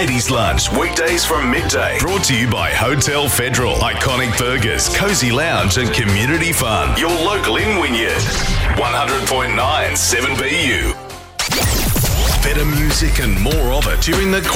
Ladies Lunch, weekdays from midday. Brought to you by Hotel Federal, Iconic Burgers, Cozy Lounge and Community Fun. Your local in Wynyard. 100.9 7BU. Better music and more of it during the